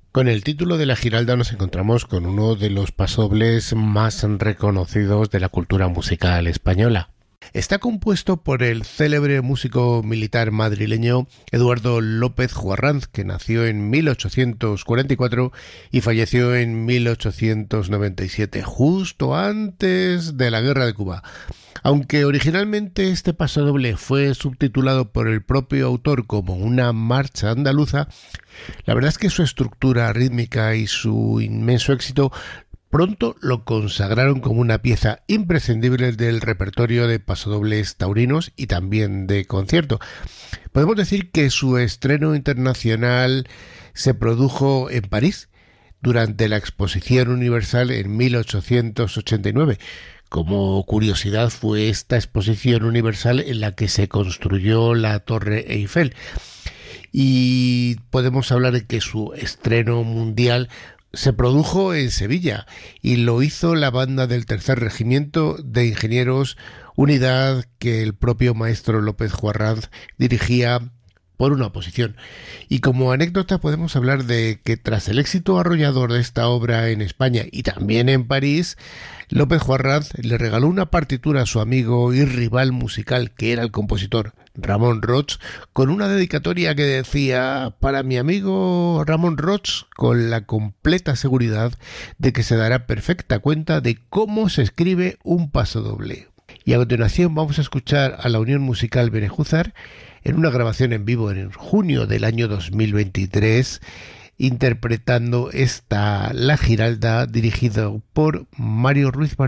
Con el título de La Giralda nos encontramos con uno de los pasodobles más reconocidos de la cultura musical española. Está compuesto por el célebre músico militar madrileño Eduardo López Juarranz, que nació en 1844 y falleció en 1897, justo antes de la Guerra de Cuba. Aunque originalmente este pasodoble fue subtitulado por el propio autor como una marcha andaluza, la verdad es que su estructura rítmica y su inmenso éxito pronto lo consagraron como una pieza imprescindible del repertorio de pasodobles taurinos y también de concierto. Podemos decir que su estreno internacional se produjo en París durante la Exposición Universal en 1889. Como curiosidad, fue esta Exposición Universal en la que se construyó la Torre Eiffel. Y podemos hablar de que su estreno mundial se produjo en Sevilla y lo hizo la banda del Tercer Regimiento de Ingenieros, unidad que el propio maestro López Juarranz dirigía por una oposición. Y como anécdota podemos hablar de que tras el éxito arrollador de esta obra en España y también en París, López Juarranz le regaló una partitura a su amigo y rival musical, que era el compositor Ramón Roig, con una dedicatoria que decía: para mi amigo Ramón Roig, con la completa seguridad de que se dará perfecta cuenta de cómo se escribe un pasodoble. Y a continuación vamos a escuchar a la Unión Musical Benejúzar en una grabación en vivo en junio del año 2023, interpretando esta La Giralda, dirigido por Mario Ruiz Martínez.